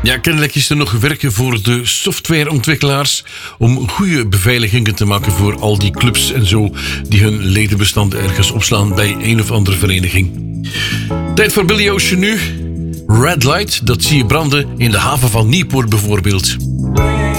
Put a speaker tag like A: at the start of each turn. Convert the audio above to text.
A: Ja, kennelijk is er nog werken voor de softwareontwikkelaars om goede beveiligingen te maken voor al die clubs en zo die hun ledenbestanden ergens opslaan bij een of andere vereniging. Tijd voor Billy Ocean nu. Red Light, dat zie je branden in de haven van Nieuwpoort bijvoorbeeld.